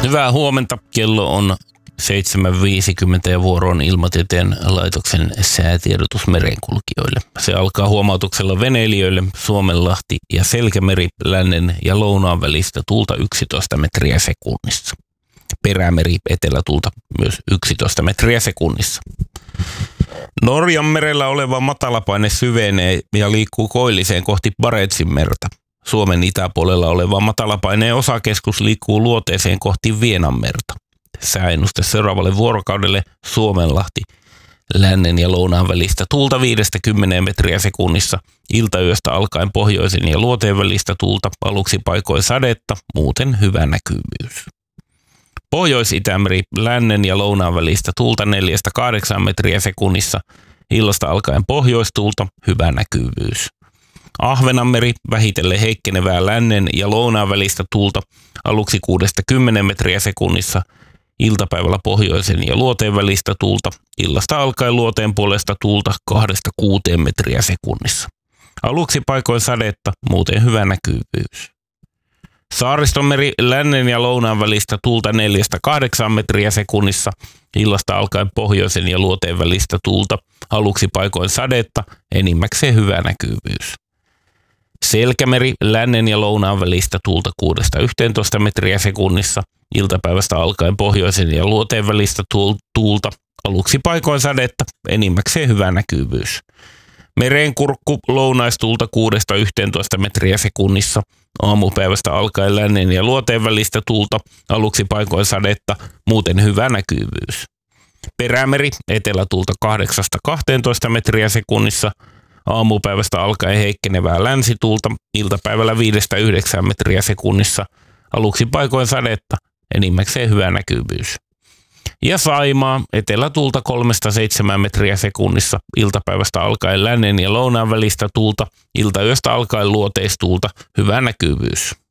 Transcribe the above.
Hyvää huomenta. Kello on 7.50 ja vuoro on Ilmatieteen laitoksen säätiedotus merenkulkijoille. Se alkaa huomautuksella veneilijöille Suomenlahti ja Selkämeri lännen ja lounaan välistä tuulta 11 metriä sekunnissa. Perämeri etelätuulta myös 11 metriä sekunnissa. Norjan merellä oleva matalapaine syvenee ja liikkuu koilliseen kohti Barentsin merta. Suomen itäpuolella oleva matalapaineen osakeskus liikkuu luoteeseen kohti Vienanmerta. Sääennuste seuraavalle vuorokaudelle Suomenlahti. Lännen ja lounaan välistä tuulta 5-10 metriä sekunnissa. Iltayöstä alkaen pohjoisen ja luoteen välistä tuulta, aluksi paikoin sadetta, muuten hyvä näkyvyys. Pohjois-Itämeri, lännen ja lounaan välistä tuulta 4-8 metriä sekunnissa. Illasta alkaen pohjoistuulta, hyvä näkyvyys. Ahvenanmeri, vähitellen heikkenevää lännen ja lounaan välistä tuulta, aluksi 6-10 metriä sekunnissa. Iltapäivällä pohjoisen ja luoteen välistä tuulta, illasta alkaen luoteen puolesta tuulta 2-6 metriä sekunnissa. Aluksi paikoin sadetta, muuten hyvä näkyvyys. Saaristomeri, lännen ja lounaan välistä tuulta 4-8 metriä sekunnissa, illasta alkaen pohjoisen ja luoteen välistä tuulta, aluksi paikoin sadetta, enimmäkseen hyvä näkyvyys. Selkämeri, lännen ja lounaan välistä tuulta 6-11 metriä sekunnissa, iltapäivästä alkaen pohjoisen ja luoteen välistä tuulta, aluksi paikoin sadetta, enimmäkseen hyvä näkyvyys. Merenkurkku, lounaistuulta 6-11 metriä sekunnissa, aamupäivästä alkaen lännen ja luoteen välistä tuulta, aluksi paikoin sadetta, muuten hyvä näkyvyys. Perämeri, etelätuulta 8-12 metriä sekunnissa, aamupäivästä alkaen heikkenevää länsituulta, iltapäivällä 5-9 metriä sekunnissa, aluksi paikoin sadetta, enimmäkseen hyvä näkyvyys. Ja Saimaa, etelätuulta 3-7 metriä sekunnissa, iltapäivästä alkaen lännen ja lounaan välistä tuulta, iltayöstä alkaen luoteistuulta, hyvä näkyvyys.